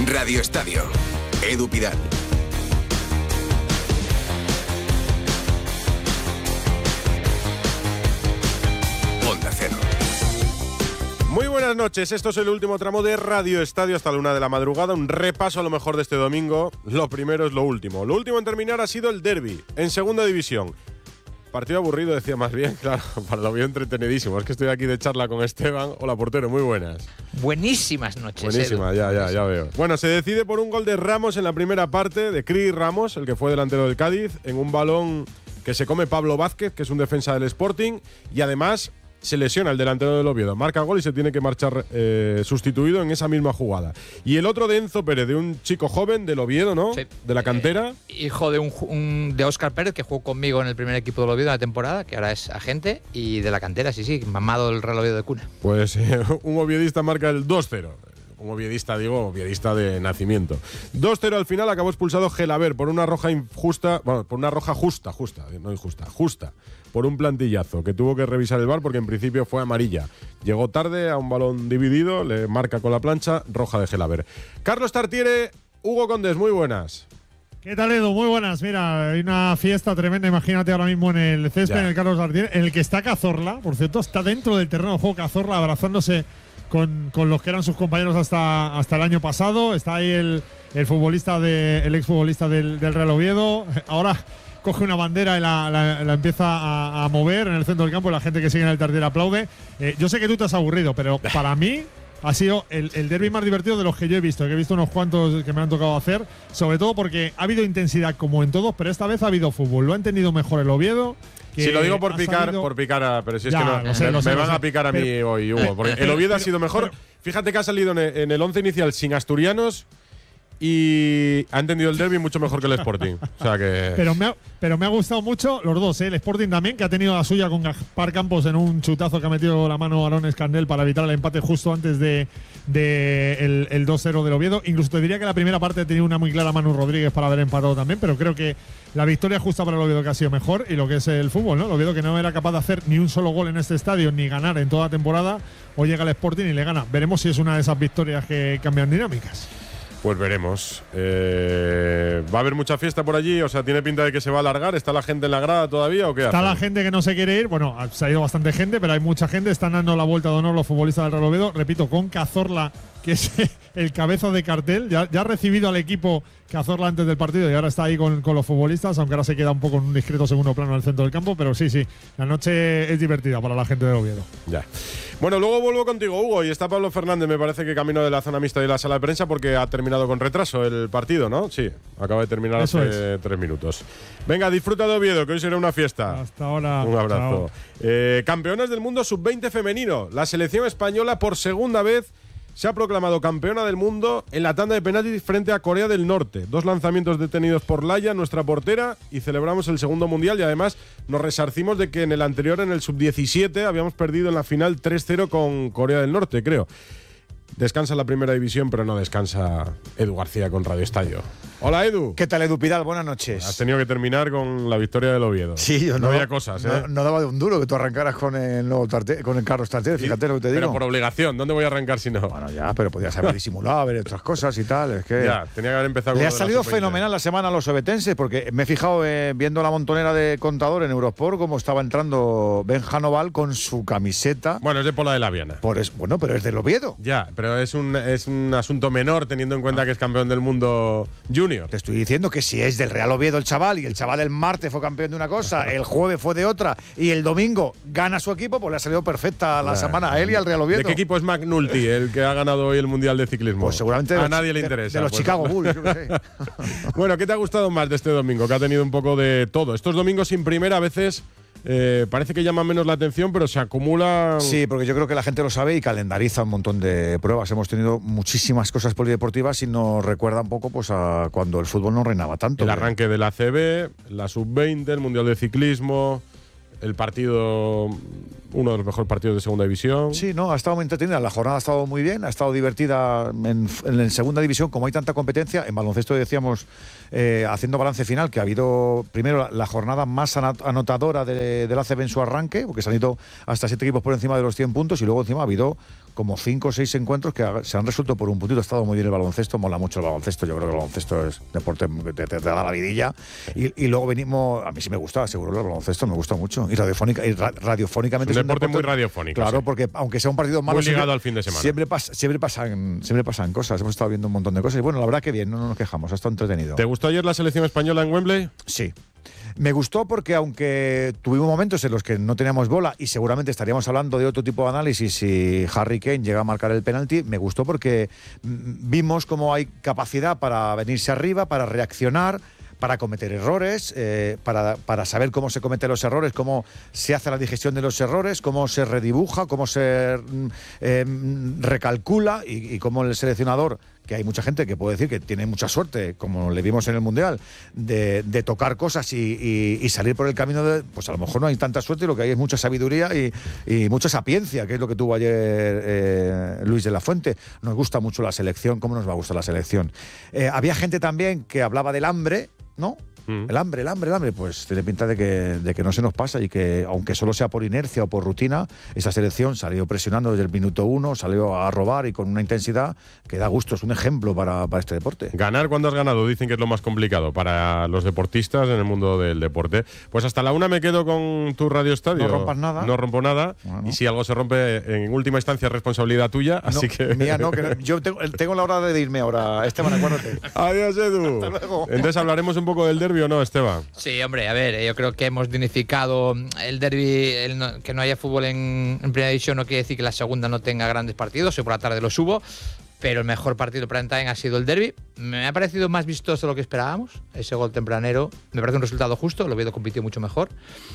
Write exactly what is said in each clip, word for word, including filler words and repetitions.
Radio Estadio. Edu Pidal. Onda Cero. Muy buenas noches, esto es el último tramo de Radio Estadio hasta la una de la madrugada, un repaso a lo mejor de este domingo. Lo primero es lo último. Lo último en terminar ha sido el derbi, en segunda división. Partido aburrido, decía más bien, claro, para lo bien entretenidísimo. Es que estoy aquí de charla con Esteban. Hola, portero, muy buenas. Buenísimas noches. Buenísima, Edu. ya, ya, ya veo. Bueno, se decide por un gol de Ramos en la primera parte, de Cris Ramos, el que fue delantero del Cádiz, en un balón que se come Pablo Vázquez, que es un defensa del Sporting, y además se lesiona el delantero del Oviedo. Marca gol y se tiene que marchar eh, sustituido en esa misma jugada. Y el otro de Enzo Pérez, de un chico joven del Oviedo, ¿no? Sí. De la cantera. Eh, hijo de un, un de Óscar Pérez, que jugó conmigo en el primer equipo del Oviedo de la temporada, que ahora es agente, y de la cantera, sí, sí, mamado el Real Oviedo de cuna. Pues eh, un oviedista marca el dos cero. Un oviedista, digo, oviedista de nacimiento. dos cero al final, acabó expulsado Gelaber por una roja injusta, bueno, por una roja justa, justa, no injusta, justa, por un plantillazo que tuvo que revisar el V A R porque en principio fue amarilla. Llegó tarde a un balón dividido, le marca con la plancha, roja de Gelaber. Carlos Tartiere, Hugo Condés, muy buenas. ¿Qué tal, Edu? Muy buenas. Mira, hay una fiesta tremenda, imagínate ahora mismo en el césped, Ya. en el Carlos Tartiere, en el que está Cazorla, por cierto, está dentro del terreno de juego Cazorla abrazándose con, con los que eran sus compañeros hasta, hasta el año pasado. Está ahí el, el futbolista, de, el exfutbolista del, del Real Oviedo. Ahora coge una bandera y la, la, la empieza a, a mover en el centro del campo y la gente que sigue en el Tartiere aplaude. Eh, yo sé que tú te has aburrido, pero para mí ha sido el, el derbi más divertido de los que yo he visto, que he visto unos cuantos que me han tocado hacer, sobre todo porque ha habido intensidad como en todos, pero esta vez ha habido fútbol. Lo ha entendido mejor el Oviedo. Si lo digo por ha picar, salido- por picar, a, pero si es Ya, que no, lo sé, me, lo sé, me lo van sé. a picar a mí Pero- hoy, Hugo, porque el Oviedo ha sido mejor. pero- Fíjate que ha salido en el, en el once inicial sin asturianos y ha entendido el derbi mucho mejor que el Sporting. O sea que… Pero me, ha, pero me ha gustado mucho los dos, ¿eh? El Sporting también, que ha tenido la suya con Gaspar Campos en un chutazo que ha metido la mano a Aaron Escandel para evitar el empate justo antes de, de el, el dos cero del Oviedo. Incluso te diría que la primera parte ha tenido una muy clara Manu Rodríguez para haber empatado también, pero creo que la victoria justa para el Oviedo que ha sido mejor y lo que es el fútbol, ¿no? El Oviedo que no era capaz de hacer ni un solo gol en este estadio ni ganar en toda la temporada, hoy llega el Sporting y le gana. Veremos si es una de esas victorias que cambian dinámicas. Pues veremos. Eh, ¿Va a haber mucha fiesta por allí? O sea, ¿tiene pinta de que se va a alargar? ¿Está la gente en la grada todavía o qué Está hace? la gente que no se quiere ir. Bueno, se ha ido bastante gente, pero hay mucha gente. Están dando la vuelta de honor los futbolistas del Real Oviedo. Repito, con Cazorla, que es el cabeza de cartel. Ya, ya ha recibido al equipo Cazorla antes del partido y ahora está ahí con, con los futbolistas, aunque ahora se queda un poco en un discreto segundo plano en el centro del campo. Pero sí, sí, la noche es divertida para la gente del Oviedo. Ya. Bueno, luego vuelvo contigo, Hugo, y está Pablo Fernández, me parece que camino de la zona mixta y de la sala de prensa porque ha terminado con retraso el partido, ¿no? Sí, acaba de terminar Eso hace tres minutos. Venga, disfruta de Oviedo, que hoy será una fiesta. Hasta ahora. Un abrazo. Chao. Eh, campeonas del mundo sub veinte femenino. La selección española por segunda vez se ha proclamado campeona del mundo en la tanda de penaltis frente a Corea del Norte. Dos lanzamientos detenidos por Laia, nuestra portera, y celebramos el segundo mundial y además nos resarcimos de que en el anterior, en el sub diecisiete, habíamos perdido en la final tres cero con Corea del Norte, creo. Descansa la primera división, pero no descansa Edu García con Radio Estadio. Hola, Edu. ¿Qué tal, Edu Pidal? Buenas noches. Has tenido que terminar con la victoria del Oviedo. Sí, yo no no, había cosas, ¿eh? No, no daba de un duro que tú arrancaras con el nuevo Tartiere, con el Carlos Tartiere, fíjate lo que te digo. Pero por obligación, ¿dónde voy a arrancar si no? Bueno, ya, pero podías haber disimulado, haber otras cosas y tal. Es que Ya, tenía que haber empezado con le ha lo de la salido sub veinte. fenomenal la semana a los obetenses, porque me he fijado eh, viendo la montonera de Contador en Eurosport cómo estaba entrando Benjano Val con su camiseta. Bueno, es de Pola de la Viana. Por es, bueno, pero es del Oviedo. Ya, pero es un, es un asunto menor teniendo en cuenta que es campeón del mundo junior. Te estoy diciendo que si es del Real Oviedo el chaval y el chaval el martes fue campeón de una cosa, el jueves fue de otra y el domingo gana su equipo, pues le ha salido perfecta la Nah. semana a él y al Real Oviedo. ¿De qué equipo es McNulty, el que ha ganado hoy el Mundial de Ciclismo? Pues seguramente de a los- nadie le de- interesa. de los pues. Chicago Bulls, yo qué sé. Bueno, ¿qué te ha gustado más de este domingo? Que ha tenido un poco de todo. Estos domingos sin primera a veces eh, parece que llaman menos la atención, pero se acumulan… Sí, porque yo creo que la gente lo sabe y calendariza un montón de pruebas. Hemos tenido muchísimas cosas polideportivas y nos recuerda un poco pues a cuando el fútbol no reinaba tanto. El arranque de la A C B, la sub veinte, el Mundial de Ciclismo, el partido, uno de los mejores partidos de segunda división. Sí, no, ha estado muy entretenida. La jornada ha estado muy bien, ha estado divertida en, en, en segunda división, como hay tanta competencia. En baloncesto decíamos, eh, haciendo balance final, que ha habido primero la, la jornada más anotadora de, del A C B en su arranque, porque se han ido hasta siete equipos por encima de los cien puntos, y luego encima ha habido como cinco o seis encuentros que se han resuelto por un puntito. Ha estado muy bien el baloncesto, mola mucho el baloncesto. Yo creo que el baloncesto es deporte que te, te, te da la vidilla. Y, y luego venimos, a mí sí me gusta, seguro el baloncesto, me gusta mucho. Y, radiofónica, y ra, radiofónicamente es un, es un deporte, deporte muy radiofónico. Claro, sí. porque aunque sea un partido malo, muy ligado siempre, al fin de semana. Siempre, pas, siempre, pasan, siempre pasan cosas. Hemos estado viendo un montón de cosas. Y bueno, la verdad que bien, no, no nos quejamos, ha estado entretenido. ¿Te gustó ayer la selección española en Wembley? Sí. Me gustó porque aunque tuvimos momentos en los que no teníamos bola y seguramente estaríamos hablando de otro tipo de análisis si Harry Kane llega a marcar el penalti, me gustó porque vimos cómo hay capacidad para venirse arriba, para reaccionar, para cometer errores, eh, para, para saber cómo se cometen los errores, cómo se hace la digestión de los errores, cómo se redibuja, cómo se eh, recalcula y, y cómo el seleccionador, que hay mucha gente que puede decir que tiene mucha suerte, como le vimos en el Mundial, de, de tocar cosas y, y, y salir por el camino de... Pues a lo mejor no hay tanta suerte, lo que hay es mucha sabiduría y, y mucha sapiencia, que es lo que tuvo ayer eh, Luis de la Fuente. Nos gusta mucho la selección, ¿cómo nos va a gustar la selección? Eh, había gente también que hablaba del hambre, ¿no? Mm. El hambre, el hambre, el hambre, pues tiene pinta de que, de que no se nos pasa y que, aunque solo sea por inercia o por rutina, esa selección salió presionando desde el minuto uno, salió a robar y con una intensidad que da gusto, es un ejemplo para, para este deporte. Ganar cuando has ganado dicen que es lo más complicado para los deportistas en el mundo del deporte. Pues hasta la una me quedo con tu Radio Estadio. No rompas nada. No rompo nada. Bueno. Y si algo se rompe, en última instancia es responsabilidad tuya, no, así que... Mía no, que yo tengo, tengo la hora de irme ahora. Esteban, acuérdate. Adiós, Edu. Hasta luego. Entonces hablaremos un poco del derbi o no, Esteban. Sí, hombre, a ver, yo creo que hemos dignificado el derbi, el no, que no haya fútbol en, en primera división no quiere decir que la segunda no tenga grandes partidos, hoy por la tarde lo subo, pero el mejor partido prime time ha sido el derbi. Me ha parecido más vistoso de lo que esperábamos, ese gol tempranero, me parece un resultado justo, el Oviedo compitió mucho mejor,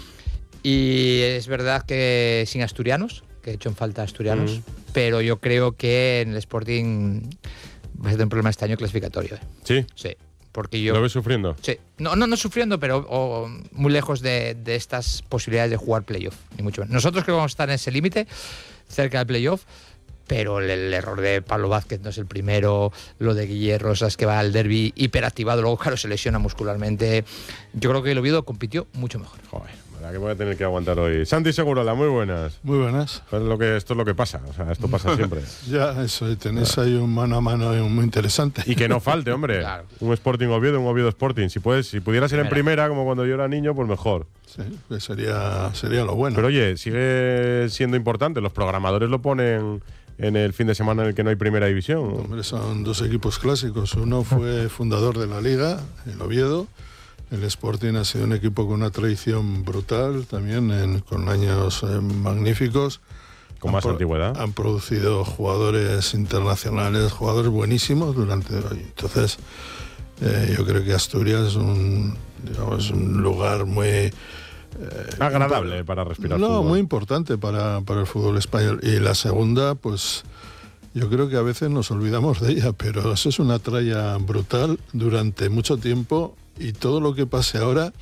y es verdad que sin asturianos, que he hecho en falta asturianos, mm. pero yo creo que en el Sporting va a ser un problema este año clasificatorio. ¿eh? ¿Sí? Sí. Porque yo, ¿Lo ves sufriendo? Sí. No, no, no sufriendo, pero o, muy lejos de, de estas posibilidades de jugar playoff, ni mucho menos. Nosotros creo que vamos a estar en ese límite, cerca del playoff, pero el, el error de Pablo Vázquez no es el primero, lo de Guille Rosas, que va al derbi hiperactivado, luego claro, se lesiona muscularmente. Yo creo que el Oviedo compitió mucho mejor. Joder, verdad que voy a tener que aguantar hoy. Santi Segurola, muy buenas. Muy buenas. Pues lo que, esto es lo que pasa, o sea, esto pasa siempre. Ya, eso, y tenéis ahí un mano a mano muy interesante. Y que no falte, hombre. Claro. Un Sporting Oviedo, un Oviedo Sporting. Si puedes, si pudiera ser en primera, como cuando yo era niño, pues mejor. Sí, pues sería, sería lo bueno. Pero oye, sigue siendo importante. Los programadores lo ponen en el fin de semana en el que no hay primera división. Hombre, son dos equipos clásicos. Uno fue fundador de la Liga, el Oviedo. El Sporting ha sido un equipo con una tradición brutal, también en, con años eh, magníficos. Con más han antigüedad. Han producido jugadores internacionales, jugadores buenísimos durante hoy. Entonces, eh, yo creo que Asturias es un, digamos, un lugar muy... Eh, agradable para respirar no, fútbol. muy importante para, para el fútbol español. Y la segunda, pues yo creo que a veces nos olvidamos de ella, pero eso es una tralla brutal durante mucho tiempo y todo lo que pase ahora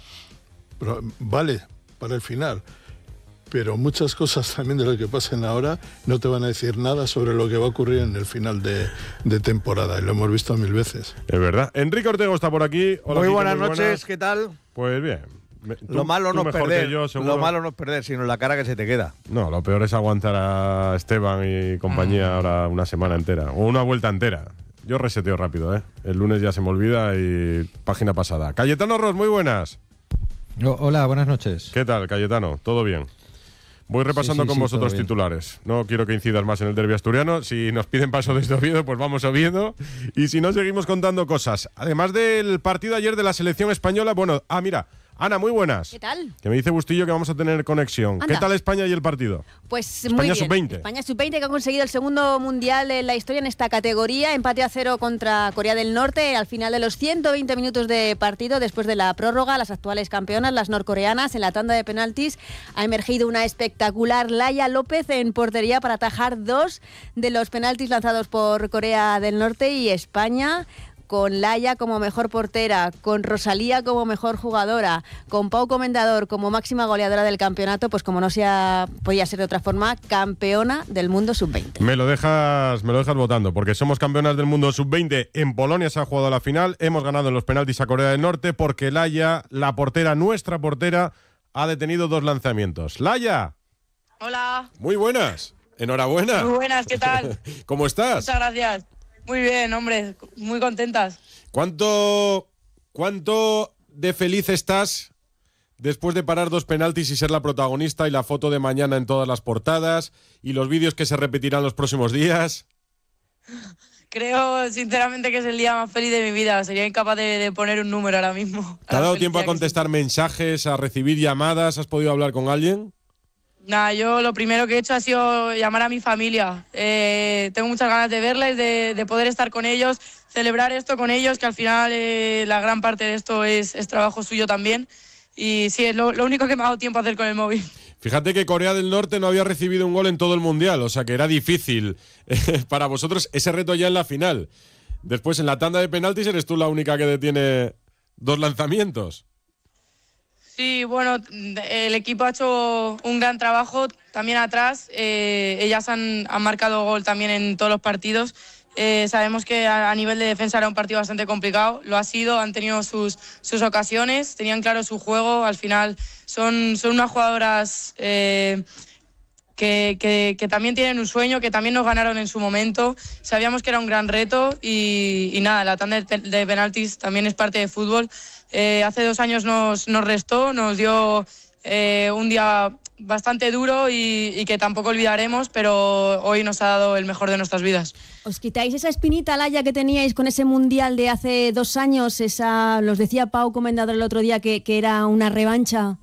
vale para el final. Pero muchas cosas también de lo que pasen ahora no te van a decir nada sobre lo que va a ocurrir en el final de, de temporada. Y lo hemos visto mil veces. Es verdad. Enrique Ortego está por aquí. Hola, muy Kiko, buenas muy noches, buenas. ¿qué tal? Pues bien. Tú, lo malo no es perder, yo, lo malo no es perder, sino la cara que se te queda. No, lo peor es aguantar a Esteban y compañía mm. ahora una semana entera, o una vuelta entera. Yo reseteo rápido, ¿eh? El lunes ya se me olvida y página pasada. Cayetano Ros, muy buenas. Oh, hola, buenas noches. ¿Qué tal, Cayetano? ¿Todo bien? Voy repasando sí, sí, con sí, vosotros titulares. No quiero que incidas más en el derbi asturiano. Si nos piden paso desde Oviedo, pues vamos a Oviedo. Y si no, seguimos contando cosas. Además del partido ayer de la selección española, bueno, ah, mira, Ana, muy buenas. ¿Qué tal? Que me dice Bustillo que vamos a tener conexión. Anda. ¿Qué tal España y el partido? Pues España muy bien. sub veinte. España sub veinte, que ha conseguido el segundo mundial en la historia en esta categoría. Empate a cero contra Corea del Norte al final de los ciento veinte minutos de partido. Después de la prórroga, las actuales campeonas, las norcoreanas, en la tanda de penaltis ha emergido una espectacular Laia López en portería para atajar dos de los penaltis lanzados por Corea del Norte. Y España, con Laia como mejor portera, con Rosalía como mejor jugadora, con Pau Comendador como máxima goleadora del campeonato, pues como no sea, podía ser de otra forma, campeona del mundo sub veinte. Me lo dejas, me lo dejas votando, porque somos campeonas del mundo sub veinte. En Polonia se ha jugado la final, hemos ganado en los penaltis a Corea del Norte, porque Laia, la portera, nuestra portera, ha detenido dos lanzamientos. Laia. Hola. Muy buenas. Enhorabuena. Muy buenas, ¿qué tal? ¿Cómo estás? Muchas gracias. Muy bien, hombre, muy contentas. ¿Cuánto, cuánto de feliz estás después de parar dos penaltis y ser la protagonista y la foto de mañana en todas las portadas y los vídeos que se repetirán los próximos días? Creo, sinceramente, que es el día más feliz de mi vida. Sería incapaz de, de poner un número ahora mismo. ¿Te ha dado tiempo a contestar mensajes, a recibir llamadas? ¿Has podido hablar con alguien? Nada, yo lo primero que he hecho ha sido llamar a mi familia. Eh, tengo muchas ganas de verles, de, de poder estar con ellos, celebrar esto con ellos, que al final eh, la gran parte de esto es, es trabajo suyo también. Y sí, es lo, lo único que me ha dado tiempo a hacer con el móvil. Fíjate que Corea del Norte no había recibido un gol en todo el Mundial, o sea que era difícil eh, para vosotros ese reto ya en la final. Después, en la tanda de penaltis, eres tú la única que detiene dos lanzamientos. Sí, bueno, el equipo ha hecho un gran trabajo también atrás. Eh, ellas han, han marcado gol también en todos los partidos. Eh, sabemos que a, a nivel de defensa era un partido bastante complicado. Lo ha sido, han tenido sus, sus ocasiones, tenían claro su juego. Al final son, son unas jugadoras eh, que, que, que también tienen un sueño, que también nos ganaron en su momento. Sabíamos que era un gran reto y, y nada, la tanda de, de penaltis también es parte de fútbol. Eh, hace dos años nos, nos restó, nos dio eh, un día bastante duro y, y que tampoco olvidaremos, pero hoy nos ha dado el mejor de nuestras vidas. ¿Os quitáis esa espinita, Laia, que teníais con ese Mundial de hace dos años? Esa, los decía Pau Comendador el otro día que, que era una revancha.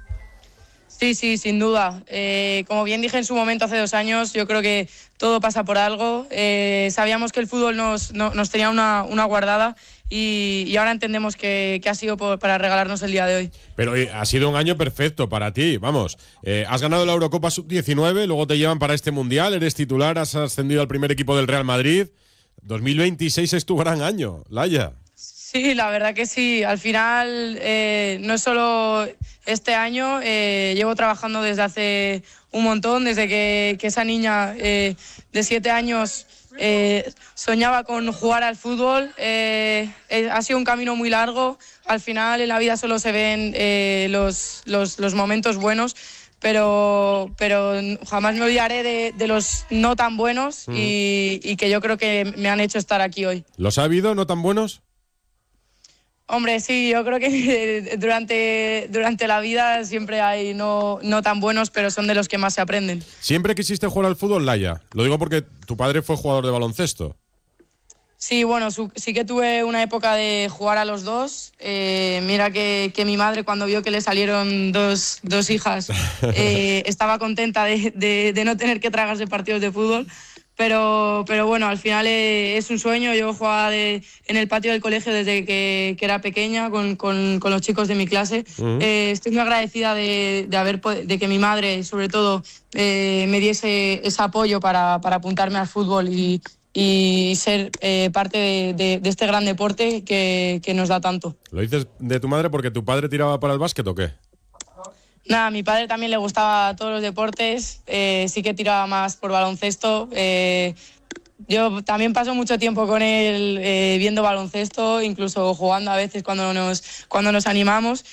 Sí, sí, sin duda. Eh, como bien dije en su momento hace dos años, yo creo que todo pasa por algo. Eh, sabíamos que el fútbol nos, no, nos tenía una, una guardada y, y ahora entendemos que, que ha sido por, para regalarnos el día de hoy. Pero eh, ha sido un año perfecto para ti, vamos. Eh, has ganado la Eurocopa sub diecinueve, luego te llevan para este Mundial, eres titular, has ascendido al primer equipo del Real Madrid. dos mil veintiséis es tu gran año, Laia. Sí, la verdad que sí. Al final, eh, no es solo este año, eh, llevo trabajando desde hace un montón, desde que, que esa niña eh, de siete años eh, soñaba con jugar al fútbol. Eh, eh, ha sido un camino muy largo. Al final, en la vida solo se ven eh, los, los, los momentos buenos. Pero, pero jamás me olvidaré de, de los no tan buenos mm. y, y que yo creo que me han hecho estar aquí hoy. ¿Los ha habido no tan buenos? Hombre, sí, yo creo que durante, durante la vida siempre hay no, no tan buenos, pero son de los que más se aprenden. ¿Siempre quisiste jugar al fútbol, Laia? Lo digo porque tu padre fue jugador de baloncesto. Sí, bueno, su, sí que tuve una época de jugar a los dos. Eh, mira que, que mi madre, cuando vio que le salieron dos, dos hijas, eh, estaba contenta de, de, de no tener que tragarse partidos de fútbol. Pero, pero bueno, al final es un sueño. Yo jugaba de, en el patio del colegio desde que, que era pequeña con, con, con los chicos de mi clase. Uh-huh. Eh, estoy muy agradecida de, de, haber, de que mi madre, sobre todo, eh, me diese ese apoyo para, para apuntarme al fútbol y, y ser eh, parte de, de, de este gran deporte que, que nos da tanto. ¿Lo dices de tu madre porque tu padre tiraba para el básquet o qué? Nada, a mi padre también le gustaba todos los deportes, eh, sí que tiraba más por baloncesto. Eh, yo también paso mucho tiempo con él eh, viendo baloncesto, incluso jugando a veces cuando nos, cuando nos animamos.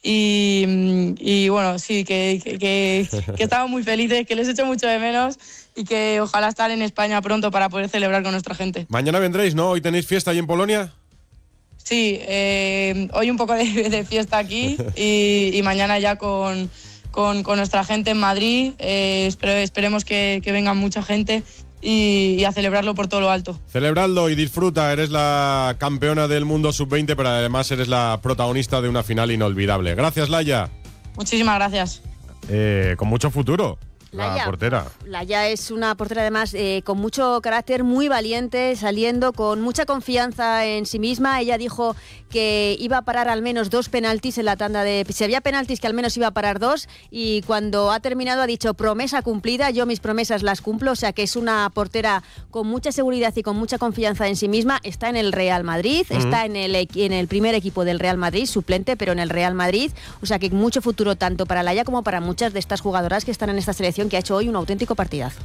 Y, y bueno, sí, que, que, que, que estamos muy felices, que les echo mucho de menos y que ojalá estar en España pronto para poder celebrar con nuestra gente. Mañana vendréis, ¿no? ¿Hoy tenéis fiesta allí en Polonia? Sí, eh, hoy un poco de, de fiesta aquí y, y mañana ya con, con, con nuestra gente en Madrid. Eh, espere, esperemos que, que venga mucha gente y, y a celebrarlo por todo lo alto. Celebradlo y disfruta. Eres la campeona del mundo sub veinte, pero además eres la protagonista de una final inolvidable. Gracias, Laia. Muchísimas gracias. Eh, con mucho futuro. La Laia, portera. Laia es una portera además eh, con mucho carácter, muy valiente, saliendo con mucha confianza en sí misma. Ella dijo que iba a parar al menos dos penaltis en la tanda de... Si había penaltis, que al menos iba a parar dos, y cuando ha terminado ha dicho promesa cumplida, yo mis promesas las cumplo, o sea que es una portera con mucha seguridad y con mucha confianza en sí misma. Está en el Real Madrid, uh-huh. está en el, en el primer equipo del Real Madrid, suplente, pero en el Real Madrid, o sea que mucho futuro tanto para Laia como para muchas de estas jugadoras que están en esta selección, que ha hecho hoy un auténtico partidazo.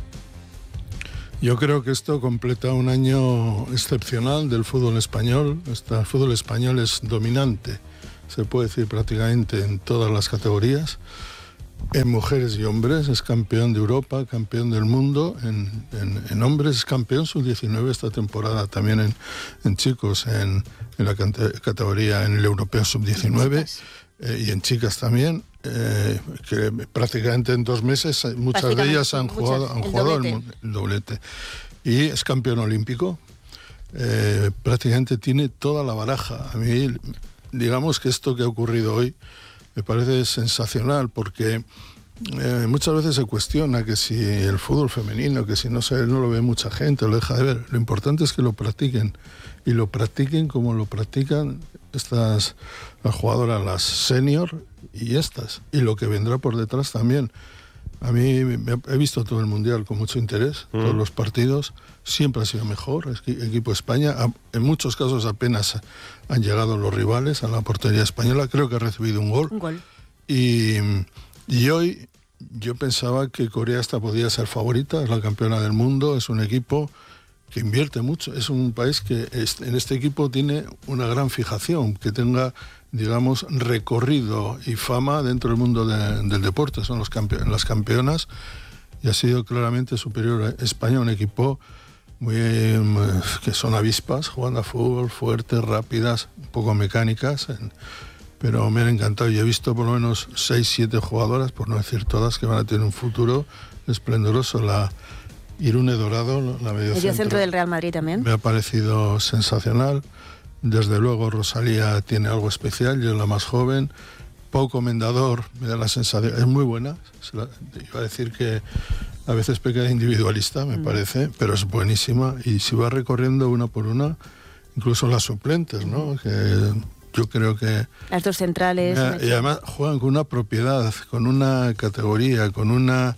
Yo creo que esto completa un año excepcional del fútbol español. El fútbol español es dominante, se puede decir prácticamente en todas las categorías. En mujeres y hombres es campeón de Europa, campeón del mundo. En, en, en hombres es campeón sub diecinueve esta temporada. También en, en chicos, en, en la categoría en el europeo sub diecinueve. Eh, y en chicas también. Eh, que prácticamente en dos meses muchas de ellas han jugado, muchas, han el, jugado doblete. El, el doblete. Y es campeón olímpico. Eh, prácticamente tiene toda la baraja. A mí, digamos que esto que ha ocurrido hoy me parece sensacional, porque eh, muchas veces se cuestiona que si el fútbol femenino, que si no, se, no lo ve mucha gente, lo deja de ver. Lo importante es que lo practiquen, y lo practiquen como lo practican estas las jugadoras, las senior y estas, y lo que vendrá por detrás también. A mí me, he visto todo el Mundial con mucho interés, mm. todos los partidos, siempre ha sido mejor, es que equipo España, en muchos casos apenas han llegado los rivales a la portería española, creo que ha recibido un gol. Un gol. Y, y hoy yo pensaba que Corea esta podía ser favorita, es la campeona del mundo, es un equipo que invierte mucho, es un país que es, en este equipo tiene una gran fijación, que tenga, digamos, recorrido y fama dentro del mundo de, del deporte. Son los campe las campeonas, y ha sido claramente superior a España, un equipo muy, que son avispas, jugando a fútbol, fuertes, rápidas, un poco mecánicas, en, pero me han encantado. Y he visto por lo menos seis, siete jugadoras, por no decir todas, que van a tener un futuro esplendoroso. La Irune Dorado, la medio centro, centro del Real Madrid también. Me ha parecido sensacional. Desde luego Rosalía tiene algo especial, yo es la más joven. Pau Comendador me da la sensación, es muy buena. La, iba a decir que a veces peca de individualista, me mm. parece, pero es buenísima. Y si va recorriendo una por una, incluso las suplentes, ¿no? Que yo creo que... Las dos centrales. Me, y además juegan con una propiedad, con una categoría, con una...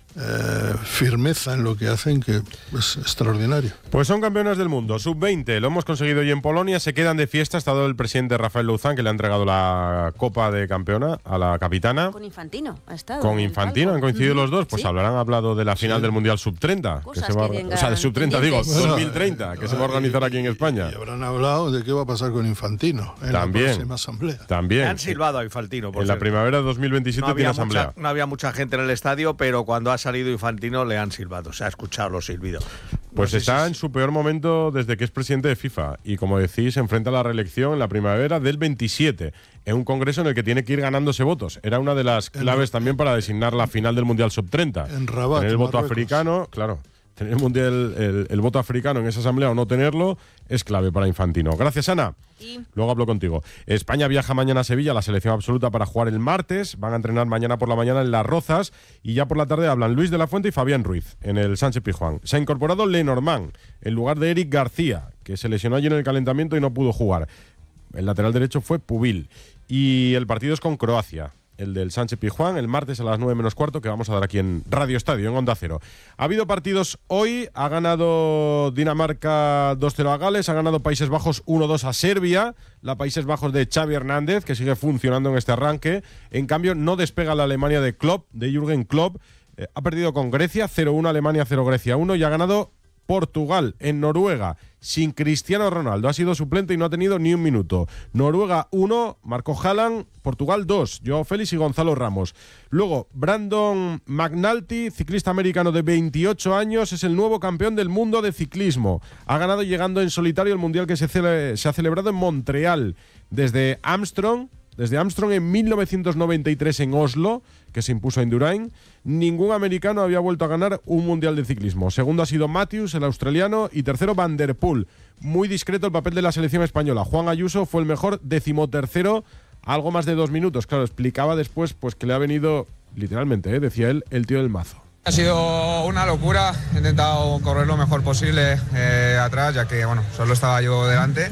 Eh, firmeza en lo que hacen, que es extraordinario. Pues son campeonas del mundo, sub veinte, lo hemos conseguido hoy en Polonia, se quedan de fiesta, ha estado el presidente Rafael Louzán, que le ha entregado la Copa de Campeona a la capitana. Con Infantino ha estado. Con Infantino, han coincidido mm-hmm. los dos, pues ¿sí? Habrán hablado de la final sí. del Mundial sub treinta, que se va, que o sea, de sub treinta digo, bueno, dos mil treinta, que se va a organizar aquí en España. Y habrán hablado de qué va a pasar con Infantino en también, la próxima asamblea. También. Le han silbado a Infantino. Por en ser. la primavera de dos mil veintisiete no tiene asamblea. Mucha, no había mucha gente en el estadio, pero cuando ha salido Infantino le han silbado, se ha escuchado los silbidos. Pues no está si en su peor momento desde que es presidente de FIFA, y como decís, se enfrenta a la reelección en la primavera del veintisiete, en un congreso en el que tiene que ir ganándose votos. Era una de las claves en, también para designar la final del Mundial sub treinta. En Rabat, tener el voto Marruecos. africano, claro, tener el, mundial, el, el voto africano en esa asamblea o no tenerlo es clave para Infantino. Gracias, Ana. Sí. Luego hablo contigo. España viaja mañana a Sevilla, la selección absoluta, para jugar el martes. Van a entrenar mañana por la mañana en Las Rozas, y ya por la tarde hablan Luis de la Fuente y Fabián Ruiz en el Sánchez Pizjuán. Se ha incorporado Lenormand en lugar de Eric García, que se lesionó allí en el calentamiento y no pudo jugar. El lateral derecho fue Pubil. Y el partido es con Croacia, el del Sánchez Pizjuán, el martes a las nueve menos cuarto, que vamos a dar aquí en Radio Estadio, en Onda Cero. Ha habido partidos hoy, ha ganado Dinamarca dos cero a Gales, ha ganado Países Bajos uno dos a Serbia, la Países Bajos de Xavi Hernández, que sigue funcionando en este arranque. En cambio, no despega la Alemania de Klopp, de Jürgen Klopp. Eh, ha perdido con Grecia, cero uno Alemania, cero Grecia uno, y ha ganado Portugal en Noruega, sin Cristiano Ronaldo. Ha sido suplente y no ha tenido ni un minuto. Noruega uno, marcó Haaland. Portugal dos, Joao Félix y Gonzalo Ramos. Luego, Brandon McNulty, ciclista americano de veintiocho años, es el nuevo campeón del mundo de ciclismo. Ha ganado llegando en solitario el mundial que se, cele- se ha celebrado en Montreal. Desde Armstrong, desde Armstrong en mil novecientos noventa y tres en Oslo, que se impuso a Indurain, ningún americano había vuelto a ganar un mundial de ciclismo. Segundo ha sido Matthews, el australiano, y tercero Van der Poel. Muy discreto el papel de la selección española. Juan Ayuso fue el mejor, decimotercero, algo más de dos minutos. Claro, explicaba después pues que le ha venido, literalmente, ¿eh? decía él, el tío del mazo. Ha sido una locura, he intentado correr lo mejor posible eh, atrás, ya que bueno, solo estaba yo delante.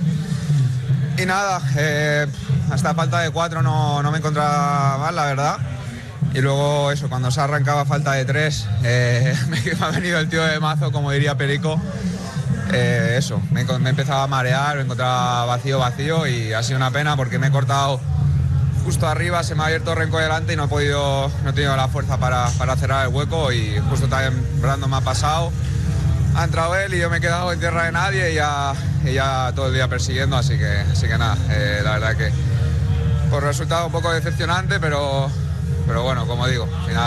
Y nada, eh, hasta falta de cuatro no, no me encontraba mal, la verdad. Y luego eso, cuando se arrancaba falta de tres, eh, me, me ha venido el tío de mazo, como diría Perico. Eh, eso, me, me empezaba a marear, me encontraba vacío, vacío, y ha sido una pena porque me he cortado justo arriba, se me ha abierto Renko delante y no he podido, no he tenido la fuerza para, para cerrar el hueco, y justo también Brandon me ha pasado. Ha entrado él y yo me he quedado en tierra de nadie y ya, y ya todo el día persiguiendo, así que, así que nada, eh, la verdad que por resultado un poco decepcionante, pero, pero bueno, como digo, al final